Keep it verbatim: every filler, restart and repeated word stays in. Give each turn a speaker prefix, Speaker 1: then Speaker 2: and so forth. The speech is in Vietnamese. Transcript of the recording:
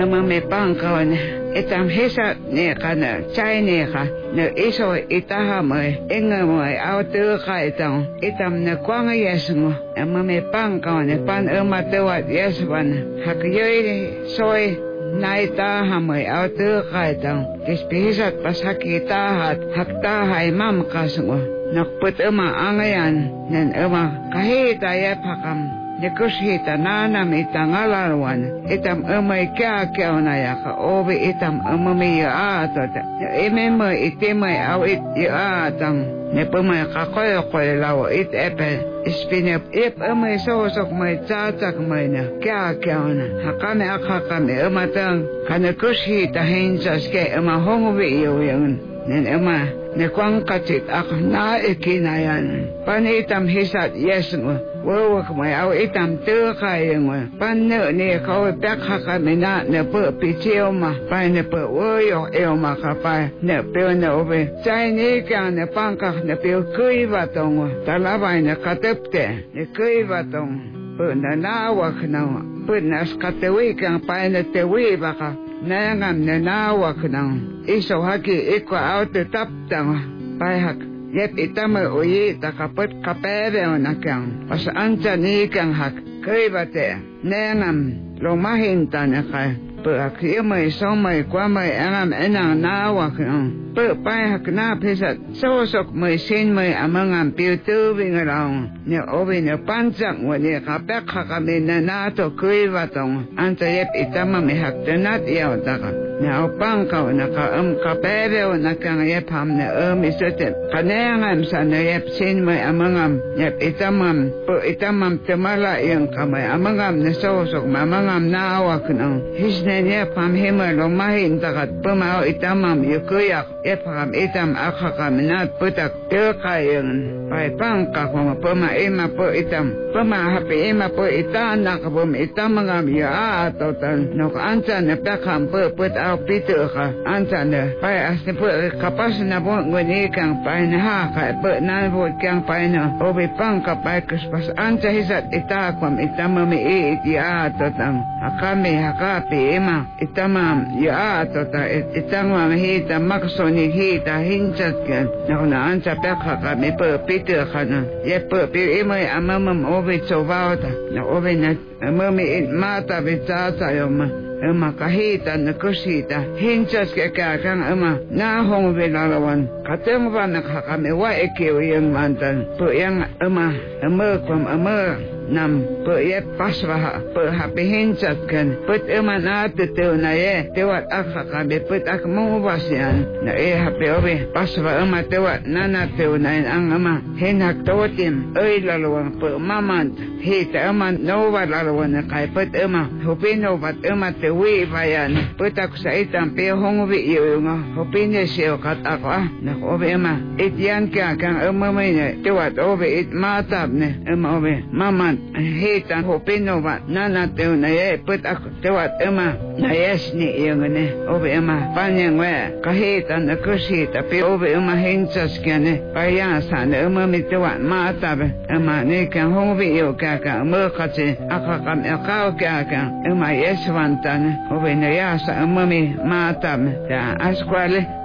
Speaker 1: ama me pangkawan itam hesa ne kana chai ne kha ne iso itaha mai enga mai autu kha itam itam ne kwanga yesungo ama me pangkawan pan ama tewat yeswan hakyoy soy naita hamai autu kha itam kispisat pasakita hat hakta hai mam kasungo nakput ama angayan nen ama kahita ya pakam Nikushita nana mitangalarwan itam umay kya kya unaya ka obi itam umami ya atota imema itimay awit ya atam nepumay kakoy koy lawo it epe ispinep ip umay sosok may tsatak may na kya kya una hakame akakame umatang kanakushita hinsas ke uma hongwi yun nen uma nekwang katit ak na ikinayan panitam hisat yesmo wo mai au itam tư khai ngwa pan nợ ne khâu bác khaka mena ne pu pi chiao ma pai ne pu wo yo eo ma kha pai ne pe ne ove chai ni ka ne pan ka ne pe kui va tong ta la bai ne ka tep te ne kui va tong pu na na wa khna pu na ska te wi ka pai ne te wi va ka na ngam ne na wa khna iso haki ikwa au te tap ta pai hak Yep itama oye takapot kapere onakang pas ancha ni kang hak kebate nenam lomahinta nakai pe akiyamai somai kwamai angam enang nawa kang pe pai hak na pesat sosok mai sin mai amangam piutu wingarang ne obi ne panjak wani kapek hakame na to kebatong ancha yep itama me hak tenat yaw taka na opang ka naka um kapere onakang yep ham ne um isete kanayangam sa na yep sin may amangam yep itamam po itamam temala yung kamay amangam na sosok mamangam na awak ng hisne yep ham hima lumahin takat pumao itamam yukuyak yep ham itam akakam na putak tilkayon pay pangka kung puma ima po itam puma hapi ima po itan nakabum itamangam ya atotan nok ansa na pakam po put aw pito ka ansa na pay asni po kapas na po nguni kang pay na ha kay po nanbod kang pay na obi pang kapay kuspas ansa hisat itakwam itamami iit ya atotan akami hakapi ima itamam ya atota itamam hita maksoni hita hinsat kan nakuna ansa peka kami po pito ka na ye po pi ima amamam obi sovauta na obi na amami mata bitata yoma Ema kahita na kusita hinsas ke kakang ema na hong bilalawan kateng ba nakakame wa ekiw yung mantan po yung ema ema kwam ema nam po ye paswa po hapi hinsas kan put ema na tutu na ye tewat akakame put ak mubasyan na e hapi obi paswa ema tewat nana tew na ang ema hinak tawatim ay lalawan po mamant hita ema nawa lalawan na kay put ema hupino bat ema te wi bayan putak sa itam pe hongwi yung hopine siyo katak ah nak obe ma ityan ka kang umamay ne tiwat obe it matab ne ema obe maman hitan hopino ba nana tew na ye putak tiwat ema na yes ni yung ne obe ema panyang we kahitan na kusita pe obe ema hinsas kene payasan umami tiwat matab ema ne kang hongwi yung ka ka mo kasi akakam akaw ka ka ema yes wantan obe na yasa umami matam ya askwale